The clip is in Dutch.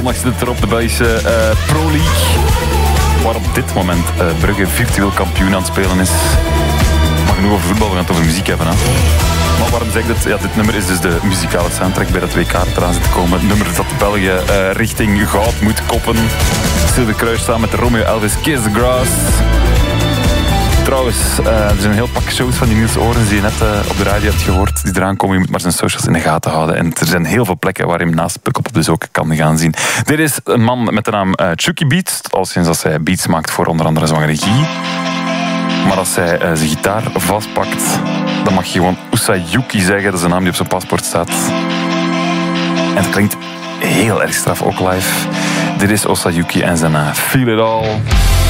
zondag zit het erop, de Belgische Pro League. Waar op dit moment Brugge virtueel kampioen aan het spelen is. Maar genoeg over voetbal, we gaan het over muziek hebben. Hè. Maar waarom zeg ik dat? Ja, dit nummer is dus de muzikale soundtrack bij dat WK dat eraan zit te komen. Het nummer dat België richting goud moet koppen. Silver Kruis samen met Romeo Elvis, Kiss the Grass. Trouwens, er zijn een heel pak shows van die Niels Oorens die je net op de radio hebt gehoord, die eraan komen. Je moet maar zijn socials in de gaten houden. En er zijn heel veel plekken waar je hem naast Pukkelpop dus ook kan gaan zien. Dit is een man met de naam Chucky Beats. Al sinds dat hij beats maakt voor onder andere Zwangere Guy. Maar als hij zijn gitaar vastpakt, dan mag je gewoon Usayuki zeggen. Dat is een naam die op zijn paspoort staat. En het klinkt heel erg straf, ook live. Dit is Usayuki en zijn Feel It All.